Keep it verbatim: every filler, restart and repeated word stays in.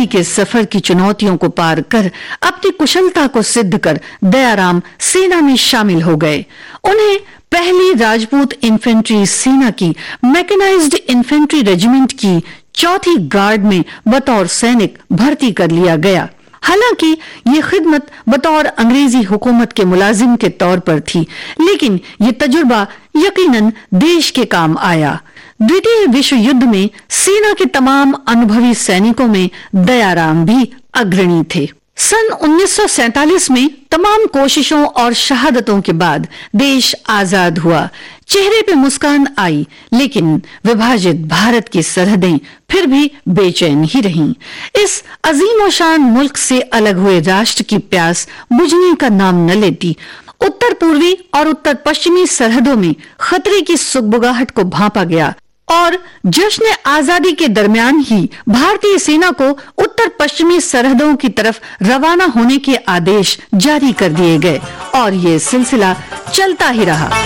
आजादी के सफर की चुनौतियों को पार कर अपनी कुशलता को सिद्ध कर दयाराम सेना में शामिल हो गए। उन्हें पहली राजपूत इन्फेंट्री सेना की मैकेनाइज्ड इन्फेंट्री रेजिमेंट की चौथी गार्ड में बतौर सैनिक भर्ती कर लिया गया। हालांकि ये खिदमत बतौर अंग्रेजी हुकूमत के मुलाजिम के तौर पर थी, लेकिन ये तजुर्बा यकीनन देश के काम आया। द्वितीय विश्व युद्ध में सेना के तमाम अनुभवी सैनिकों में दयाराम भी अग्रणी थे। सन उन्नीस सौ सैंतालीस में तमाम कोशिशों और शहादतों के बाद देश आजाद हुआ। चेहरे पे मुस्कान आई, लेकिन विभाजित भारत की सरहदें फिर भी बेचैन ही रहीं। इस अजीम शान मुल्क से अलग हुए राष्ट्र की प्यास बुझने का नाम न लेती। उत्तर पूर्वी और उत्तर पश्चिमी सरहदों में खतरे की सुगबुगाहट को भांपा गया और जश्न आजादी के दरमियान ही भारतीय सेना को उत्तर पश्चिमी सरहदों की तरफ रवाना होने के आदेश जारी कर दिए गए और ये सिलसिला चलता ही रहा।